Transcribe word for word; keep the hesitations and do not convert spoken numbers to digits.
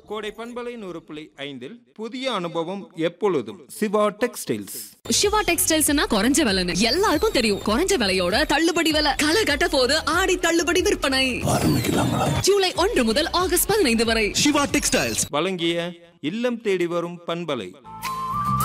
கோடை பண்பலை நூறு புள்ளி ஐந்தில் புதிய அனுபவம் எப்பொழுதும் சிவா டெக்ஸ்டைல்ஸ். சிவா டெக்ஸ்டைல்ஸ்னா குறைஞ்ச விலைன்னு எல்லாருக்கும் தெரியும். குறைஞ்ச விலையோட தள்ளுபடி விலை. களை கட்ட போது ஆடி தள்ளுபடி விற்பனை ஆரம்பிக்கலாங்களா? ஜூலை ஒன்று முதல் ஆகஸ்ட் பதினைந்து வரை. சிவா டெக்ஸ்டைல்ஸ் வழங்கிய இல்லம் தேடி வரும் பண்பலை.